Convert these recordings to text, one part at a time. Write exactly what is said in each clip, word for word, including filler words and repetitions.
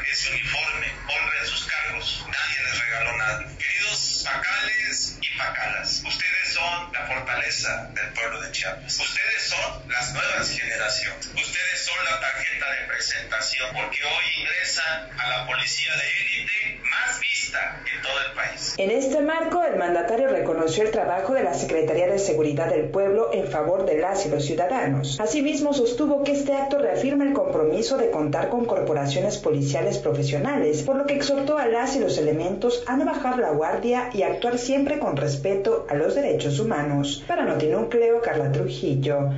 ese uniforme, honren sus cargos, nadie les regaló nada. Queridos pacales y pacalas, ustedes son la fortaleza del pueblo de Chiapas. Ustedes son las nuevas generaciones. Ustedes son la tarjeta de presentación, porque hoy ingresan a la policía de élite más vista en todo el país. En este marco, el mandatario reconoció el trabajo de la Secretaría de Seguridad del Pueblo en favor de las y los ciudadanos. Asimismo, sostuvo que este acto reafirma el compromiso de contar con corporaciones policiales profesionales, por lo que exhortó a las y los elementos a no bajar la guardia y actuar siempre con respeto a los derechos humanos. Para Notinúcleo, Carla Trujillo.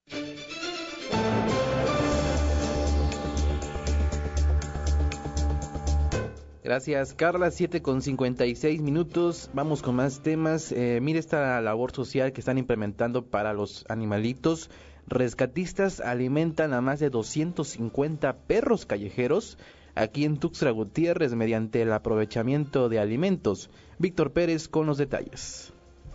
Gracias, Carla. Siete con cincuenta y seis minutos. Vamos con más temas. Eh, mire esta labor social que están implementando para los animalitos. Rescatistas alimentan a más de doscientos cincuenta perros callejeros aquí en Tuxtla Gutiérrez mediante el aprovechamiento de alimentos. Víctor Pérez con los detalles.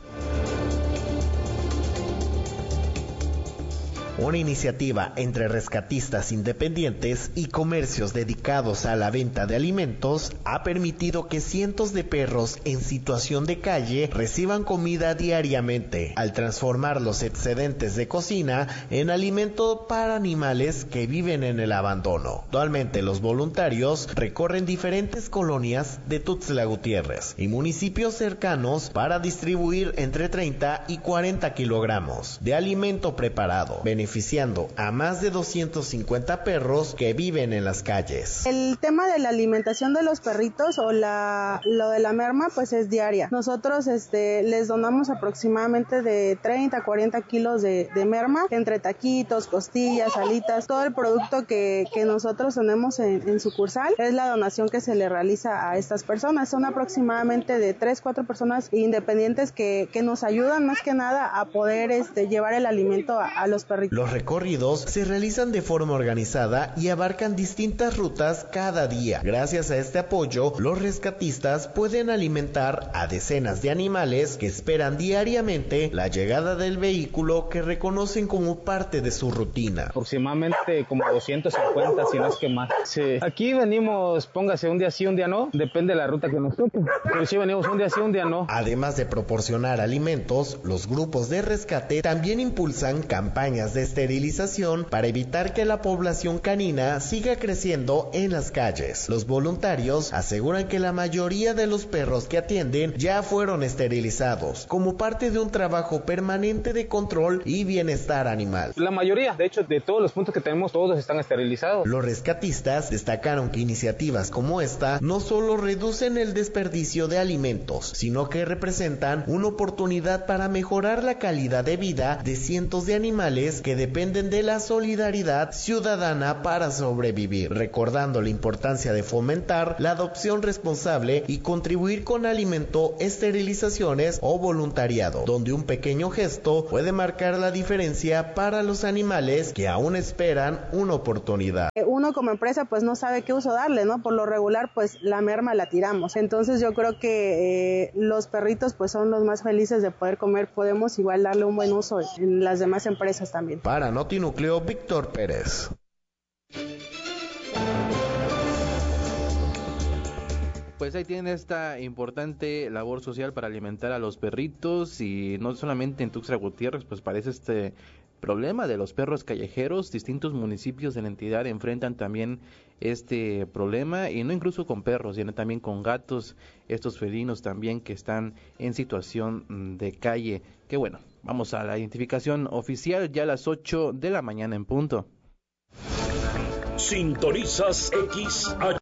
Una iniciativa entre rescatistas independientes y comercios dedicados a la venta de alimentos ha permitido que cientos de perros en situación de calle reciban comida diariamente, al transformar los excedentes de cocina en alimento para animales que viven en el abandono. Actualmente los voluntarios recorren diferentes colonias de Tuxtla Gutiérrez y municipios cercanos para distribuir entre treinta y cuarenta kilogramos de alimento preparado, beneficiando a más de doscientos cincuenta perros que viven en las calles. El tema de la alimentación de los perritos o la lo de la merma pues es diaria. Nosotros este les donamos aproximadamente de treinta a cuarenta kilos de, de merma, entre taquitos, costillas, alitas, todo el producto que, que nosotros tenemos en, en sucursal es la donación que se le realiza a estas personas. Son aproximadamente de tres, cuatro personas independientes que, que nos ayudan más que nada a poder este llevar el alimento a, a los perritos. Los recorridos se realizan de forma organizada y abarcan distintas rutas cada día. Gracias a este apoyo, los rescatistas pueden alimentar a decenas de animales que esperan diariamente la llegada del vehículo que reconocen como parte de su rutina. Aproximadamente como doscientos cincuenta, si no es que más. Sí. Aquí venimos, póngase un día sí, un día no, depende de la ruta que nos toque. Pero sí venimos un día sí, un día no. Además de proporcionar alimentos, los grupos de rescate también impulsan campañas de esterilización para evitar que la población canina siga creciendo en las calles. Los voluntarios aseguran que la mayoría de los perros que atienden ya fueron esterilizados, como parte de un trabajo permanente de control y bienestar animal. La mayoría, de hecho, de todos los puntos que tenemos, todos están esterilizados. Los rescatistas destacaron que iniciativas como esta no solo reducen el desperdicio de alimentos, sino que representan una oportunidad para mejorar la calidad de vida de cientos de animales que dependen de la solidaridad ciudadana para sobrevivir, recordando la importancia de fomentar la adopción responsable y contribuir con alimento, esterilizaciones o voluntariado, donde un pequeño gesto puede marcar la diferencia para los animales que aún esperan una oportunidad. Uno como empresa pues no sabe qué uso darle, ¿no? Por lo regular pues la merma la tiramos, entonces yo creo que eh, los perritos pues son los más felices de poder comer, podemos igual darle un buen uso en las demás empresas también. Para Notinúcleo, Víctor Pérez. Pues ahí tienen esta importante labor social para alimentar a los perritos y no solamente en Tuxtla Gutiérrez, pues parece este problema de los perros callejeros. Distintos municipios de la entidad enfrentan también este problema y no incluso con perros, sino también con gatos, estos felinos también que están en situación de calle. Que bueno, vamos a la identificación oficial ya a las ocho de la mañana en punto. Sintonizas X H.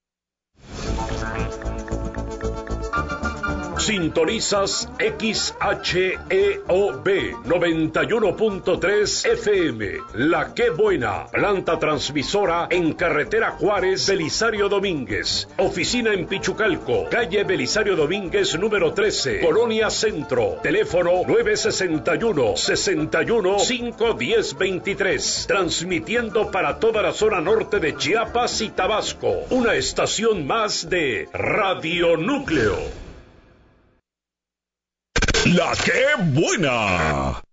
Sintonizas X H E O B noventa y uno punto tres F M. La Qué Buena, planta transmisora en carretera Juárez, Belisario Domínguez. Oficina en Pichucalco, calle Belisario Domínguez número trece, Colonia Centro. Teléfono nueve sesenta y uno, sesenta y uno, cinco diez veintitrés. Transmitiendo para toda la zona norte de Chiapas y Tabasco. Una estación más de Radio Núcleo. La Qué Buena.